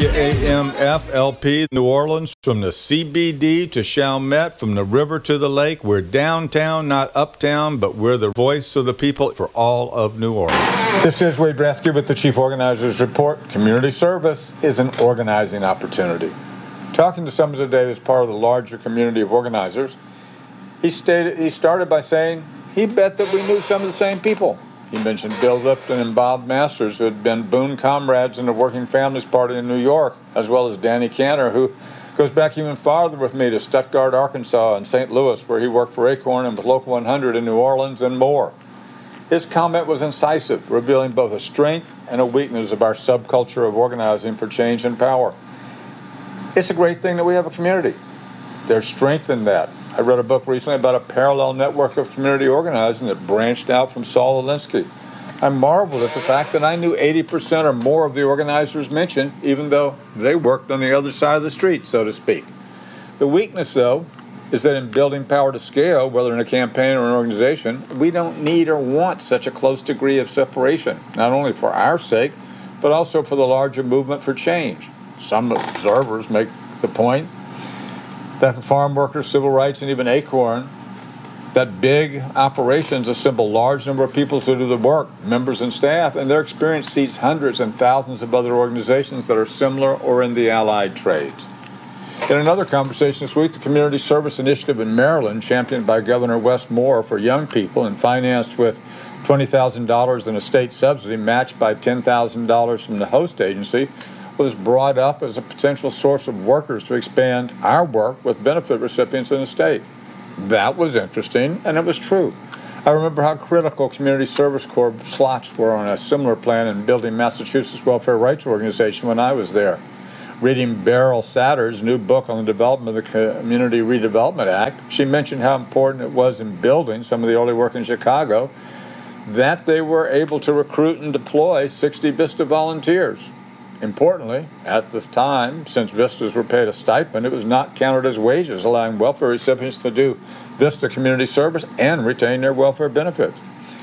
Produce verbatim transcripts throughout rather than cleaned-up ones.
W A M F L P New Orleans, from the C B D to Chalmette, from the river to the lake. We're downtown, not uptown, but we're the voice of the people for all of New Orleans. This is Wade Bresky with the Chief Organizers Report. Community service is an organizing opportunity. Talking to someone today that's part of the larger community of organizers, he stated he started by saying he bet that we knew some of the same people. He mentioned Bill Lipton and Bob Masters, who had been boon comrades in the Working Families Party in New York, as well as Danny Cantor, who goes back even farther with me to Stuttgart, Arkansas, and Saint Louis, where he worked for Acorn and with Local one hundred in New Orleans, and more. His comment was incisive, revealing both a strength and a weakness of our subculture of organizing for change and power. It's a great thing that we have a community. There's strength in that. I read a book recently about a parallel network of community organizing that branched out from Saul Alinsky. I marveled at the fact that I knew eighty percent or more of the organizers mentioned, even though they worked on the other side of the street, so to speak. The weakness, though, is that in building power to scale, whether in a campaign or an organization, we don't need or want such a close degree of separation, not only for our sake, but also for the larger movement for change. Some observers make the point that the farm workers, civil rights, and even Acorn, that big operations assemble large number of people to do the work, members and staff, and their experience seeds hundreds and thousands of other organizations that are similar or in the allied trades. In another conversation this week, the Community Service Initiative in Maryland, championed by Governor Wes Moore for young people and financed with twenty thousand dollars in a state subsidy matched by ten thousand dollars from the host agency, was brought up as a potential source of workers to expand our work with benefit recipients in the state. That was interesting, and it was true. I remember how critical Community Service Corps slots were on a similar plan in building Massachusetts Welfare Rights Organization when I was there. Reading Beryl Satter's new book on the development of the Community Redevelopment Act, she mentioned how important it was in building some of the early work in Chicago that they were able to recruit and deploy sixty VISTA volunteers. Importantly, at this time, since VISTAs were paid a stipend, it was not counted as wages, allowing welfare recipients to do VISTA community service and retain their welfare benefits.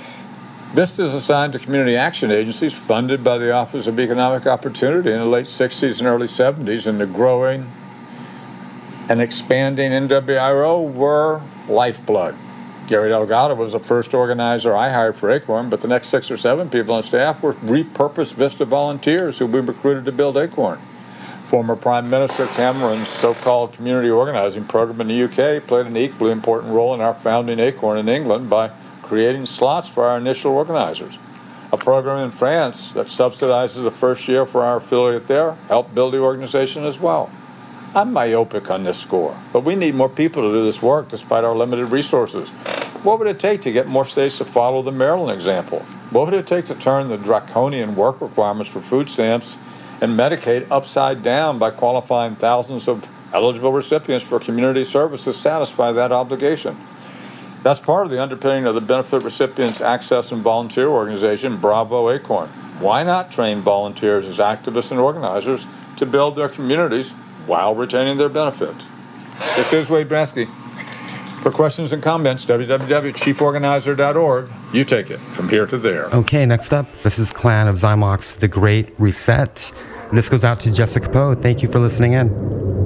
VISTAs assigned to community action agencies funded by the Office of Economic Opportunity in the late sixties and early seventies, and the growing and expanding N W I R O were lifeblood. Gary Delgado was the first organizer I hired for Acorn, but the next six or seven people on staff were repurposed VISTA volunteers who we recruited to build Acorn. Former Prime Minister Cameron's so-called community organizing program in the U K played an equally important role in our founding Acorn in England by creating slots for our initial organizers. A program in France that subsidizes the first year for our affiliate there helped build the organization as well. I'm myopic on this score, but we need more people to do this work despite our limited resources. What would it take to get more states to follow the Maryland example? What would it take to turn the draconian work requirements for food stamps and Medicaid upside down by qualifying thousands of eligible recipients for community service to satisfy that obligation? That's part of the underpinning of the Benefit Recipients Access and Volunteer Organization, Bravo Acorn. Why not train volunteers as activists and organizers to build their communities while retaining their benefits? This is Wade Bresky. For questions and comments, w w w dot chief organizer dot org. You take it from here to there. Okay, next up, this is Clan of Zymox, The Great Reset. This goes out to Jessica Poe. Thank you for listening in.